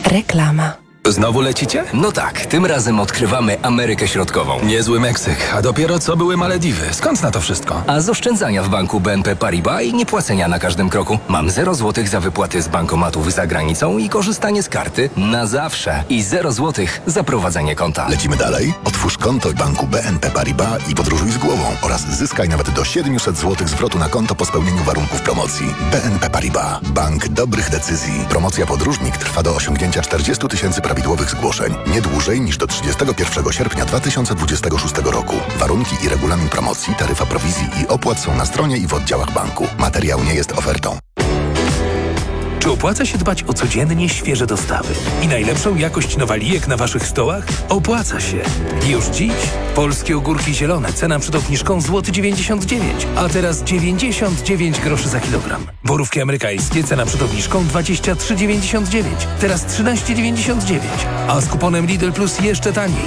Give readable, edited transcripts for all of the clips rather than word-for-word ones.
Reklama. Znowu lecicie? No tak, tym razem odkrywamy Amerykę Środkową. Niezły Meksyk, a dopiero co były Malediwy. Skąd na to wszystko? A z oszczędzania w banku BNP Paribas i niepłacenia na każdym kroku. Mam 0 zł za wypłaty z bankomatów za granicą i korzystanie z karty na zawsze. I 0 zł za prowadzenie konta. Lecimy dalej? Otwórz konto w banku BNP Paribas i podróżuj z głową oraz zyskaj nawet do 700 zł zwrotu na konto po spełnieniu warunków promocji. BNP Paribas. Bank dobrych decyzji. Promocja podróżnik trwa do osiągnięcia 40 000 prawidłowych zgłoszeń. Nie dłużej niż do 31 sierpnia 2026 roku. Warunki i regulamin promocji, taryfa prowizji i opłat są na stronie i w oddziałach banku. Materiał nie jest ofertą. Czy opłaca się dbać o codziennie świeże dostawy i najlepszą jakość nowalijek na waszych stołach? Opłaca się. Już dziś polskie ogórki zielone, cena przed obniżką złoty 99, a teraz 99 groszy za kilogram. Borówki amerykańskie, cena przed obniżką 23,99, teraz 13,99, a z kuponem Lidl Plus jeszcze taniej.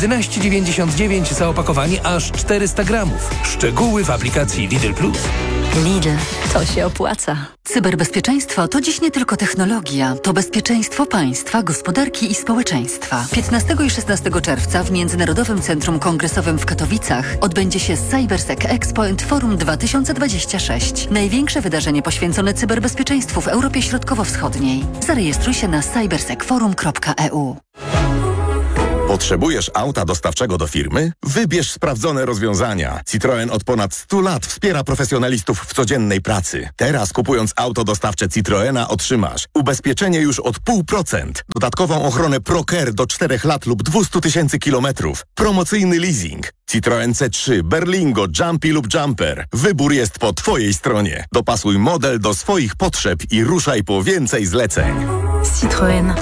11,99 za opakowanie aż 400 gramów. Szczegóły w aplikacji Lidl Plus. Lidl, to się opłaca. Cyberbezpieczeństwo to dziś nie tylko technologia, to bezpieczeństwo państwa, gospodarki i społeczeństwa. 15 i 16 czerwca w Międzynarodowym Centrum Kongresowym w Katowicach odbędzie się CyberSec Expo & Forum 2026. Największe wydarzenie poświęcone cyberbezpieczeństwu w Europie Środkowo-Wschodniej. Zarejestruj się na cybersecforum.eu. Potrzebujesz auta dostawczego do firmy? Wybierz sprawdzone rozwiązania. Citroën od ponad 100 lat wspiera profesjonalistów w codziennej pracy. Teraz kupując auto dostawcze Citroena otrzymasz ubezpieczenie już od 0,5%, dodatkową ochronę ProCare do 4 lat lub 200 000 kilometrów, promocyjny leasing. Citroën C3, Berlingo, Jumpy lub Jumper. Wybór jest po Twojej stronie. Dopasuj model do swoich potrzeb i ruszaj po więcej zleceń. Citroën.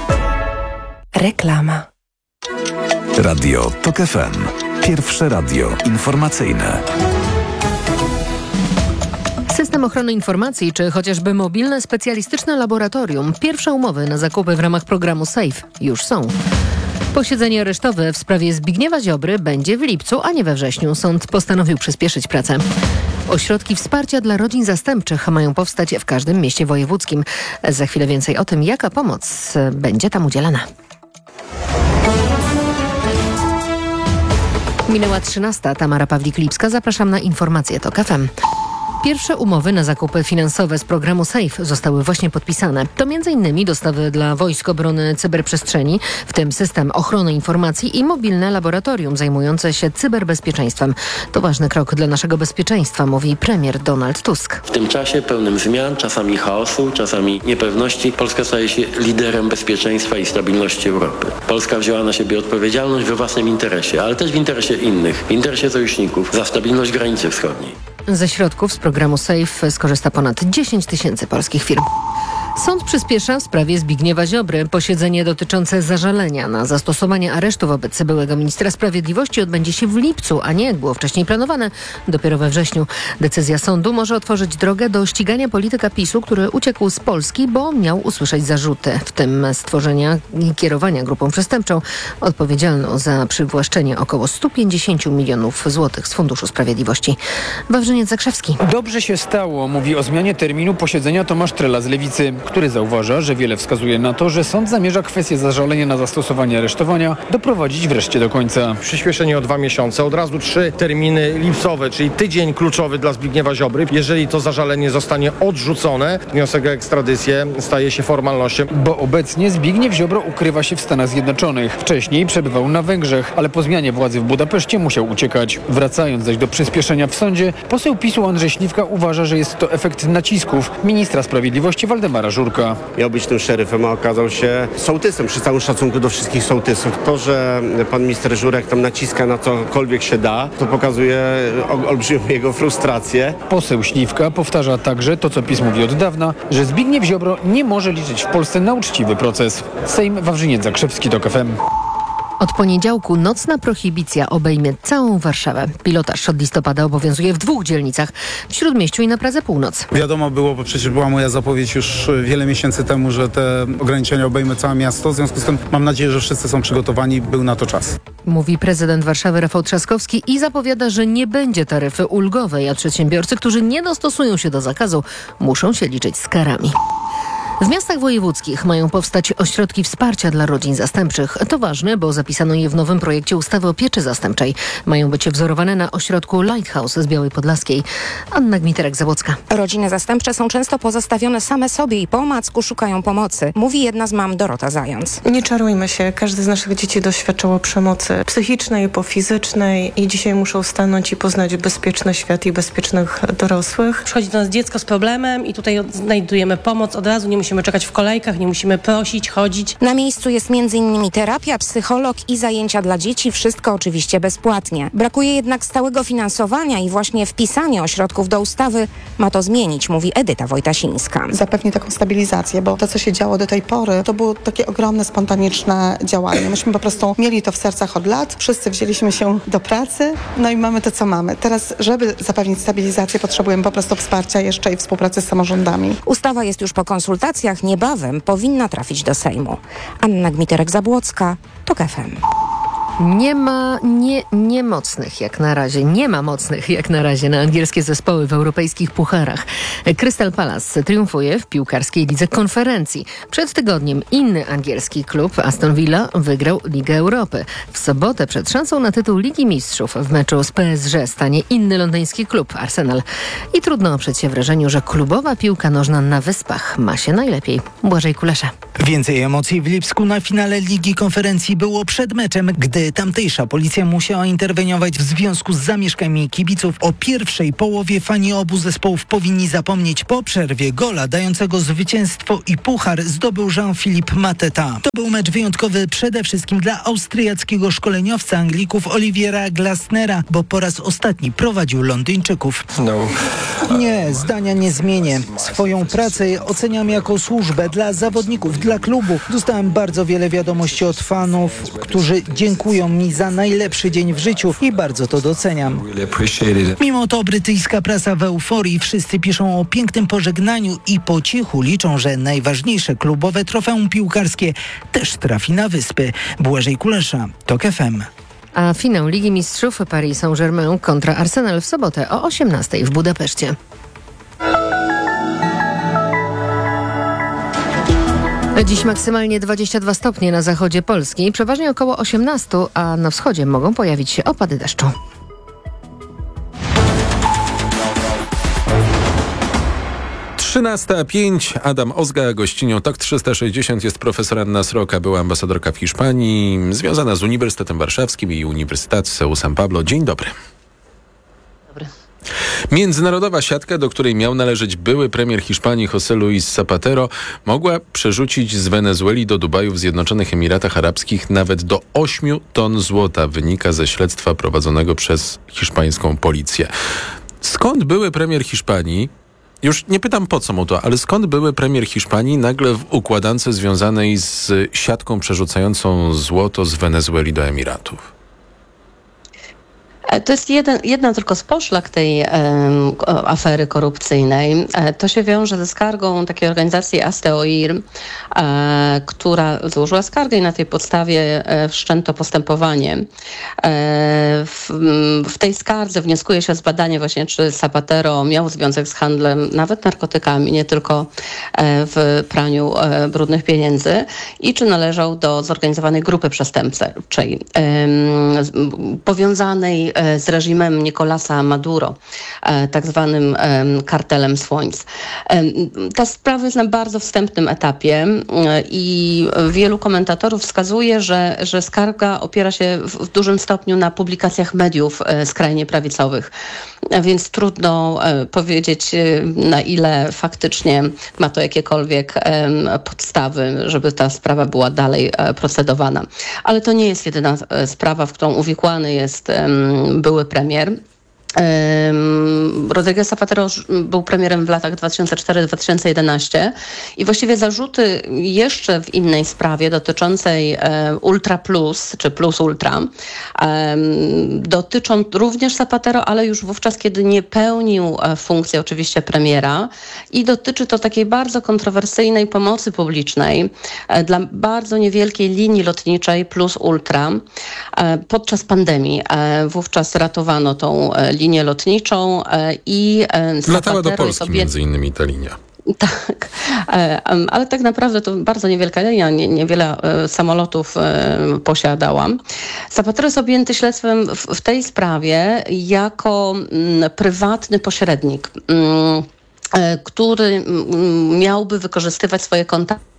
Reklama. Radio TOK FM. Pierwsze radio informacyjne. System ochrony informacji, czy chociażby mobilne specjalistyczne laboratorium. Pierwsze umowy na zakupy w ramach programu SAFE już są. Posiedzenie aresztowe w sprawie Zbigniewa Ziobry będzie w lipcu, a nie we wrześniu. Sąd postanowił przyspieszyć pracę. Ośrodki wsparcia dla rodzin zastępczych mają powstać w każdym mieście wojewódzkim. Za chwilę więcej o tym, jaka pomoc będzie tam udzielana. Minęła 13. Tamara Pawlik-Lipska. Zapraszam na informacje TOK FM. Pierwsze umowy na zakupy finansowe z programu SAFE zostały właśnie podpisane. To m.in. dostawy dla Wojsk Obrony Cyberprzestrzeni, w tym system ochrony informacji i mobilne laboratorium zajmujące się cyberbezpieczeństwem. To ważny krok dla naszego bezpieczeństwa, mówi premier Donald Tusk. W tym czasie pełnym zmian, czasami chaosu, czasami niepewności, Polska staje się liderem bezpieczeństwa i stabilności Europy. Polska wzięła na siebie odpowiedzialność we własnym interesie, ale też w interesie innych, w interesie sojuszników, za stabilność granicy wschodniej. Ze środków z programu SAFE skorzysta ponad 10 000 polskich firm. Sąd przyspiesza w sprawie Zbigniewa Ziobry. Posiedzenie dotyczące zażalenia na zastosowanie aresztu wobec byłego ministra sprawiedliwości odbędzie się w lipcu, a nie, jak było wcześniej planowane, dopiero we wrześniu. Decyzja sądu może otworzyć drogę do ścigania polityka PiS-u, który uciekł z Polski, bo miał usłyszeć zarzuty, w tym stworzenia i kierowania grupą przestępczą odpowiedzialną za przywłaszczenie około 150 milionów złotych z Funduszu Sprawiedliwości. Wawrzyniec Zakrzewski. Dobrze się stało, mówi o zmianie terminu posiedzenia Tomasz Trela z Lewicy, który zauważa, że wiele wskazuje na to, że sąd zamierza kwestię zażalenia na zastosowanie aresztowania doprowadzić wreszcie do końca. Przyspieszenie o 2 miesiące, od razu 3 terminy lipcowe, czyli tydzień kluczowy dla Zbigniewa Ziobry. Jeżeli to zażalenie zostanie odrzucone, wniosek o ekstradycję staje się formalnością. Bo obecnie Zbigniew Ziobro ukrywa się w Stanach Zjednoczonych. Wcześniej przebywał na Węgrzech, ale po zmianie władzy w Budapeszcie musiał uciekać. Wracając zaś do przyspieszenia w sądzie, poseł PiS-u Andrzej Śliwka uważa, że jest to efekt nacisków ministra sprawiedliwości Waldemara Żurka. Miał być tym szeryfem, a okazał się sołtysem, przy całym szacunku do wszystkich sołtysów. To, że pan minister Żurek tam naciska na cokolwiek się da, to pokazuje olbrzymią jego frustrację. Poseł Śliwka powtarza także to, co PiS mówi od dawna, że Zbigniew Ziobro nie może liczyć w Polsce na uczciwy proces. Sejm, Wawrzyniec Zakrzewski, TOK FM. Od poniedziałku nocna prohibicja obejmie całą Warszawę. Pilotaż od listopada obowiązuje w 2 dzielnicach, w Śródmieściu i na Pradze Północ. Wiadomo było, bo przecież była moja zapowiedź już wiele miesięcy temu, że te ograniczenia obejmą całe miasto. W związku z tym mam nadzieję, że wszyscy są przygotowani, był na to czas. Mówi prezydent Warszawy Rafał Trzaskowski i zapowiada, że nie będzie taryfy ulgowej, a przedsiębiorcy, którzy nie dostosują się do zakazu, muszą się liczyć z karami. W miastach wojewódzkich mają powstać ośrodki wsparcia dla rodzin zastępczych. To ważne, bo zapisano je w nowym projekcie ustawy o pieczy zastępczej. Mają być wzorowane na ośrodku Lighthouse z Białej Podlaskiej. Anna Gmiterek-Zabłocka. Rodziny zastępcze są często pozostawione same sobie i po omacku szukają pomocy, mówi jedna z mam Dorota Zając. Nie czarujmy się, każde z naszych dzieci doświadczało przemocy psychicznej, fizycznej i dzisiaj muszą stanąć i poznać bezpieczny świat i bezpiecznych dorosłych. Przychodzi do nas dziecko z problemem i tutaj znajdujemy pomoc od razu, nie musimy czekać w kolejkach, nie musimy prosić, chodzić. Na miejscu jest m.in. terapia, psycholog i zajęcia dla dzieci, wszystko oczywiście bezpłatnie. Brakuje jednak stałego finansowania i właśnie wpisanie ośrodków do ustawy ma to zmienić, mówi Edyta Wojtasińska. Zapewni taką stabilizację, bo to, co się działo do tej pory, to było takie ogromne, spontaniczne działanie. Myśmy po prostu mieli to w sercach od lat, wszyscy wzięliśmy się do pracy, no i mamy to, co mamy. Teraz, żeby zapewnić stabilizację, potrzebujemy po prostu wsparcia jeszcze i współpracy z samorządami. Ustawa jest już po konsultacjach, niebawem powinna trafić do Sejmu. Anna Gmiterek-Zabłocka, TOK FM. Nie ma mocnych jak na razie na angielskie zespoły w europejskich pucharach. Crystal Palace triumfuje w piłkarskiej lidze konferencji. Przed tygodniem inny angielski klub, Aston Villa, wygrał Ligę Europy. W sobotę przed szansą na tytuł Ligi Mistrzów w meczu z PSG stanie inny londyński klub, Arsenal. I trudno oprzeć się wrażeniu, że klubowa piłka nożna na Wyspach ma się najlepiej. Błażej Kulesza. Więcej emocji w Lipsku na finale Ligi Konferencji było przed meczem, gdy tamtejsza policja musiała interweniować w związku z zamieszkami kibiców. O pierwszej połowie fani obu zespołów powinni zapomnieć. Po przerwie gola dającego zwycięstwo i puchar zdobył Jean-Philippe Mateta. To był mecz wyjątkowy przede wszystkim dla austriackiego szkoleniowca Anglików Oliviera Glasnera, bo po raz ostatni prowadził Londyńczyków. Nie, zdania nie zmienię. Swoją pracę oceniam jako służbę dla zawodników, dla klubu. Dostałem bardzo wiele wiadomości od fanów, którzy dziękują mi za najlepszy dzień w życiu i bardzo to doceniam. Mimo to brytyjska prasa w euforii. Wszyscy piszą o pięknym pożegnaniu i po cichu liczą, że najważniejsze klubowe trofeum piłkarskie też trafi na Wyspy. Błażej Kulesza, TOK FM. A finał Ligi Mistrzów Paris Saint-Germain kontra Arsenal w sobotę o 18:00 w Budapeszcie. Dziś maksymalnie 22 stopnie na zachodzie Polski, przeważnie około 18, a na wschodzie mogą pojawić się opady deszczu. Trzynasta 5. Adam Ozga, gościnią TOK 360 jest profesor Anna Sroka, była ambasadorka w Hiszpanii, związana z Uniwersytetem Warszawskim i Uniwersytet San Pablo. Dzień dobry. Dobry. Międzynarodowa siatka, do której miał należeć były premier Hiszpanii José Luis Zapatero, mogła przerzucić z Wenezueli do Dubaju w Zjednoczonych Emiratach Arabskich nawet do 8 ton złota, wynika ze śledztwa prowadzonego przez hiszpańską policję. Skąd były premier Hiszpanii, już nie pytam po co mu to, ale skąd były premier Hiszpanii nagle w układance związanej z siatką przerzucającą złoto z Wenezueli do Emiratów? To jest jedna tylko z poszlak tej afery korupcyjnej. To się wiąże ze skargą takiej organizacji Asteoir, która złożyła skargę i na tej podstawie wszczęto postępowanie. W tej skardze wnioskuje się o zbadanie właśnie, czy Zapatero miał związek z handlem nawet narkotykami, nie tylko w praniu brudnych pieniędzy i czy należał do zorganizowanej grupy przestępczej powiązanej z reżimem Nicolasa Maduro, tak zwanym kartelem słońc. Ta sprawa jest na bardzo wstępnym etapie i wielu komentatorów wskazuje, że skarga opiera się w dużym stopniu na publikacjach mediów skrajnie prawicowych, więc trudno powiedzieć, na ile faktycznie ma to jakiekolwiek podstawy, żeby ta sprawa była dalej procedowana. Ale to nie jest jedyna sprawa, w którą uwikłany jest były premier. Rodríguez Zapatero był premierem w latach 2004-2011 i właściwie zarzuty jeszcze w innej sprawie dotyczącej Ultra Plus, czy Plus Ultra, dotyczą również Zapatero, ale już wówczas, kiedy nie pełnił funkcji oczywiście premiera i dotyczy to takiej bardzo kontrowersyjnej pomocy publicznej dla bardzo niewielkiej linii lotniczej Plus Ultra podczas pandemii. Wówczas ratowano tą linię lotniczą i latała do Polski między innymi ta linia. Tak, ale tak naprawdę to bardzo niewielka linia, niewiele samolotów posiadałam. Zapatero jest objęty śledztwem w tej sprawie jako prywatny pośrednik, który miałby wykorzystywać swoje kontakty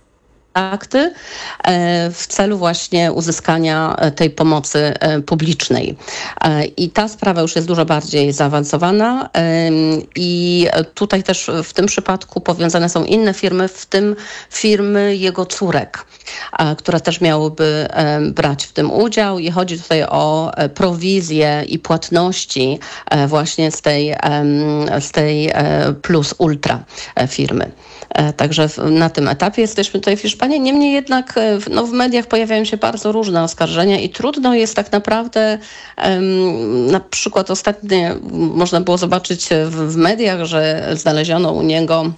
w celu właśnie uzyskania tej pomocy publicznej. I ta sprawa już jest dużo bardziej zaawansowana i tutaj też w tym przypadku powiązane są inne firmy, w tym firmy jego córek, które też miałyby brać w tym udział i chodzi tutaj o prowizje i płatności właśnie z tej Plus Ultra firmy. Także na tym etapie jesteśmy tutaj w Hiszpanii. Niemniej jednak w mediach pojawiają się bardzo różne oskarżenia i trudno jest tak naprawdę, na przykład ostatnio można było zobaczyć w mediach, że znaleziono u niego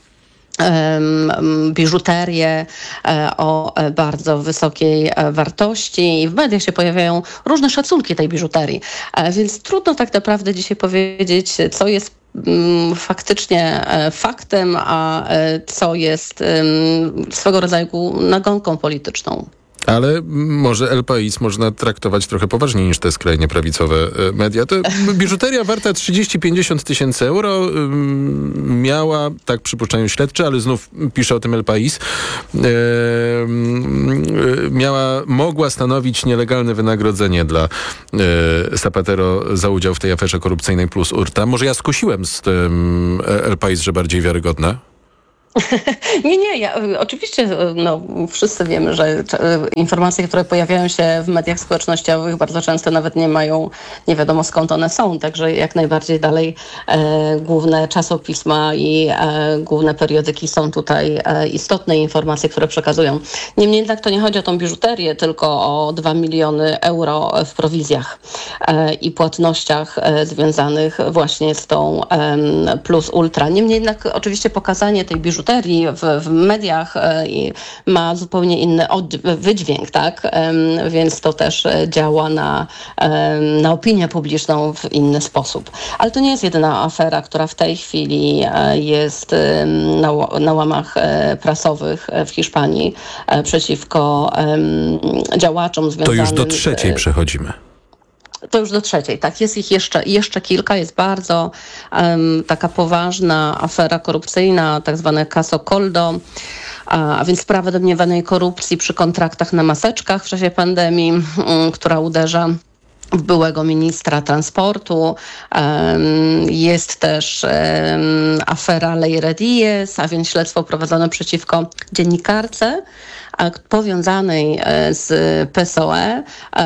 biżuterię o bardzo wysokiej wartości i w mediach się pojawiają różne szacunki tej biżuterii. Więc trudno tak naprawdę dzisiaj powiedzieć, co jest faktycznie faktem, a co jest swego rodzaju nagonką polityczną. Ale może El País można traktować trochę poważniej niż te skrajnie prawicowe media. To biżuteria warta 30-50 tysięcy euro miała, tak przypuszczają śledczy, ale znów pisze o tym El País, mogła stanowić nielegalne wynagrodzenie dla Zapatero za udział w tej aferze korupcyjnej Plus Ultra. Może ja skusiłem z tym El País, że bardziej wiarygodne? Nie, oczywiście wszyscy wiemy, że informacje, które pojawiają się w mediach społecznościowych bardzo często nawet nie mają, nie wiadomo skąd one są, także jak najbardziej dalej główne czasopisma i główne periodyki są tutaj istotne informacje, które przekazują. Niemniej jednak to nie chodzi o tą biżuterię, tylko o 2 miliony euro w prowizjach i płatnościach związanych właśnie z tą Plus Ultra. Niemniej jednak oczywiście pokazanie tej biżuterii w mediach ma zupełnie inny wydźwięk, tak? Więc to też działa na opinię publiczną w inny sposób. Ale to nie jest jedyna afera, która w tej chwili jest na łamach prasowych w Hiszpanii przeciwko działaczom związanym... To już do trzeciej przechodzimy. To już do trzeciej, tak. Jest ich jeszcze kilka. Jest bardzo taka poważna afera korupcyjna, tak zwane caso Coldo, a więc sprawa domniemanej korupcji przy kontraktach na maseczkach w czasie pandemii, która uderza w byłego ministra transportu. Jest też afera Leire Diez, a więc śledztwo prowadzone przeciwko dziennikarce powiązanej z PSOE,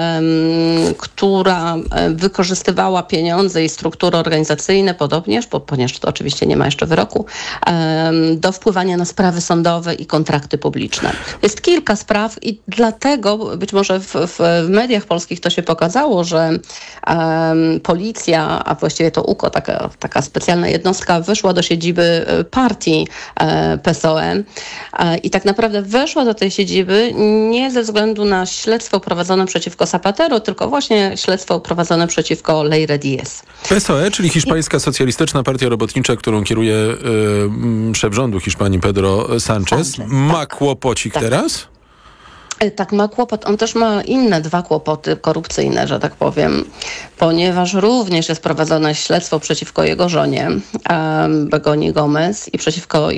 która wykorzystywała pieniądze i struktury organizacyjne podobnież, ponieważ to oczywiście nie ma jeszcze wyroku, do wpływania na sprawy sądowe i kontrakty publiczne. Jest kilka spraw i dlatego być może w mediach polskich to się pokazało, że policja, a właściwie to UKO, taka specjalna jednostka, weszła do siedziby partii PSOE i tak naprawdę weszła do tej siedziby nie ze względu na śledztwo prowadzone przeciwko Zapatero, tylko właśnie śledztwo prowadzone przeciwko Leire Diez. PSOE, czyli Hiszpańska Socjalistyczna Partia Robotnicza, którą kieruje szef rządu Hiszpanii Pedro Sánchez, ma kłopocik teraz? Tak, ma kłopot. On też ma inne 2 kłopoty korupcyjne, że tak powiem, ponieważ również jest prowadzone śledztwo przeciwko jego żonie, Begoni Gomez, i przeciwko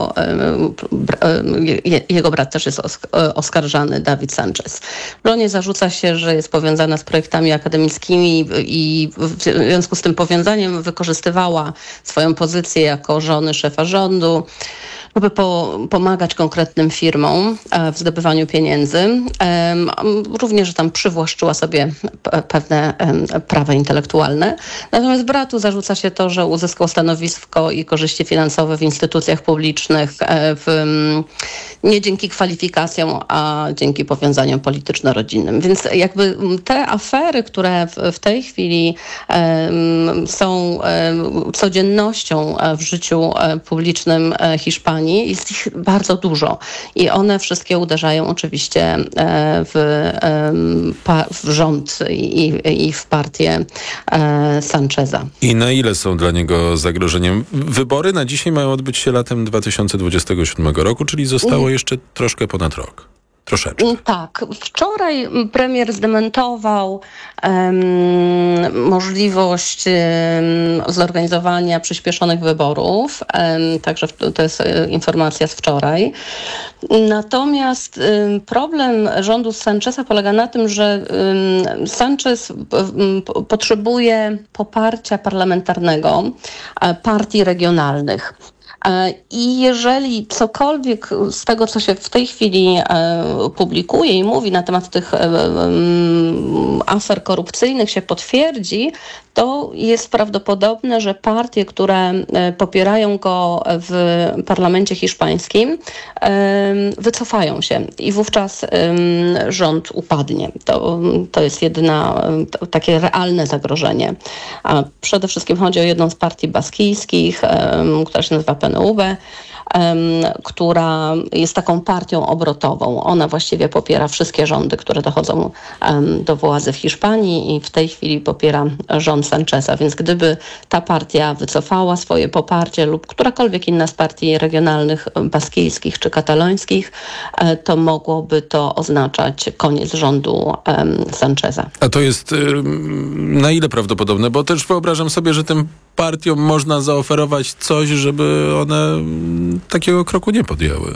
jego brat też jest oskarżany, David Sánchez. Żonie zarzuca się, że jest powiązana z projektami akademickimi i w związku z tym powiązaniem wykorzystywała swoją pozycję jako żony szefa rządu, żeby pomagać konkretnym firmom w zdobywaniu pieniędzy. Również, że tam przywłaszczyła sobie pewne prawa intelektualne. Natomiast bratu zarzuca się to, że uzyskał stanowisko i korzyści finansowe w instytucjach publicznych nie dzięki kwalifikacjom, a dzięki powiązaniom polityczno-rodzinnym. Więc jakby te afery, które w tej chwili są codziennością w życiu publicznym Hiszpanii, kampanii, jest ich bardzo dużo i one wszystkie uderzają oczywiście w rząd i w partię Sancheza. I na ile są dla niego zagrożeniem? Wybory na dzisiaj mają odbyć się latem 2027 roku, czyli zostało jeszcze troszkę ponad rok. Troszeczkę. Tak. Wczoraj premier zdementował możliwość zorganizowania przyspieszonych wyborów. Także to jest informacja z wczoraj. Natomiast problem rządu Sancheza polega na tym, że Sanchez potrzebuje poparcia parlamentarnego partii regionalnych. I jeżeli cokolwiek z tego, co się w tej chwili publikuje i mówi na temat tych afer korupcyjnych się potwierdzi, to jest prawdopodobne, że partie, które popierają go w parlamencie hiszpańskim, wycofają się i wówczas rząd upadnie. To jest jedyne takie realne zagrożenie. A przede wszystkim chodzi o jedną z partii baskijskich, która się nazywa PNUB, która jest taką partią obrotową. Ona właściwie popiera wszystkie rządy, które dochodzą do władzy w Hiszpanii i w tej chwili popiera rząd Sancheza. Więc gdyby ta partia wycofała swoje poparcie lub którakolwiek inna z partii regionalnych baskijskich czy katalońskich, to mogłoby to oznaczać koniec rządu Sancheza. A to jest na ile prawdopodobne? Bo też wyobrażam sobie, że tym partiom można zaoferować coś, żeby one takiego kroku nie podjęły.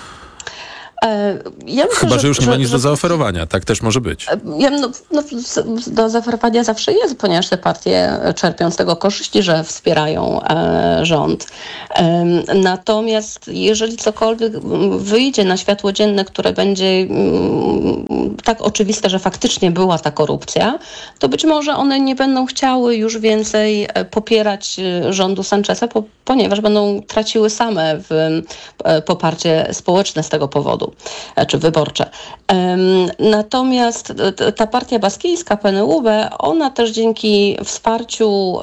Ja myślę, chyba, że już nie ma nic do zaoferowania. Tak też może być. Do zaoferowania zawsze jest, ponieważ te partie czerpią z tego korzyści, że wspierają rząd. Natomiast jeżeli cokolwiek wyjdzie na światło dzienne, które będzie tak oczywiste, że faktycznie była ta korupcja, to być może one nie będą chciały już więcej popierać rządu Sancheza, ponieważ będą traciły same poparcie społeczne z tego powodu, czy wyborcze. Natomiast ta partia baskijska, PNUB, ona też dzięki wsparciu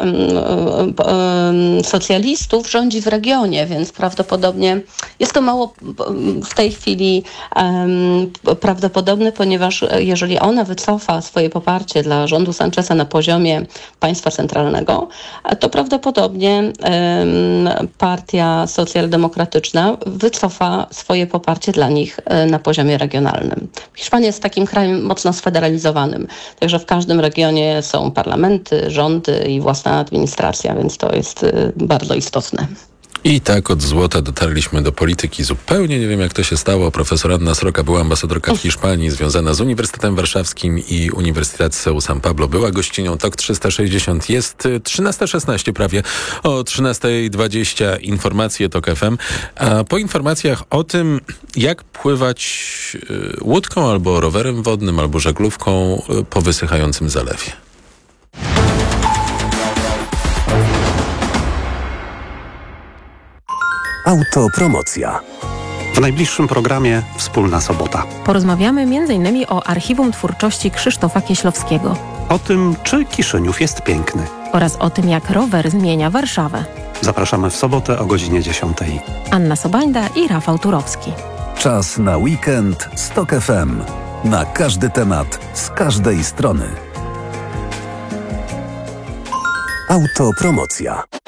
socjalistów rządzi w regionie, więc prawdopodobnie jest to mało w tej chwili prawdopodobne, ponieważ jeżeli ona wycofa swoje poparcie dla rządu Sancheza na poziomie państwa centralnego, to prawdopodobnie partia socjaldemokratyczna wycofa swoje poparcie dla nich na poziomie regionalnym. Hiszpania jest takim krajem mocno sfederalizowanym, także w każdym regionie są parlamenty, rządy i własna administracja, więc to jest bardzo istotne. I tak od złota dotarliśmy do polityki zupełnie. Nie wiem, jak to się stało. Profesor Anna Sroka była ambasadorka w Hiszpanii, związana z Uniwersytetem Warszawskim i Uniwersytetem San Pablo. Była gościnią TOK 360. Jest 13:16 prawie. O 13:20 informacje TOK FM. A po informacjach o tym, jak pływać łódką albo rowerem wodnym, albo żaglówką po wysychającym zalewie. Autopromocja. W najbliższym programie Wspólna Sobota. Porozmawiamy m.in. o archiwum twórczości Krzysztofa Kieślowskiego. O tym, czy Kiszyniów jest piękny. Oraz o tym, jak rower zmienia Warszawę. Zapraszamy w sobotę o godzinie 10. Anna Sobańda i Rafał Turowski. Czas na weekend z TOK FM. Na każdy temat, z każdej strony. Autopromocja.